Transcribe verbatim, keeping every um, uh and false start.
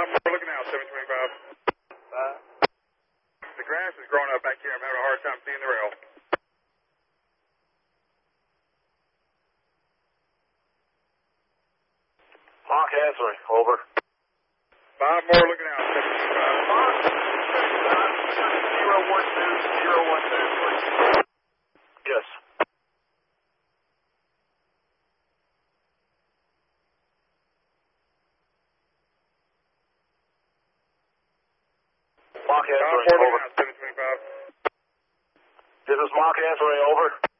Five more looking out, seven twenty-five. Five. The grass is growing up back here. I'm having a hard time seeing the rail. Mark answering, over. Five more looking out, seven twenty-five. Mark, zero one two, zero one two, please. Yes. Mark Five answering, more looking over. out, seven twenty-five. This is Mark answering, over.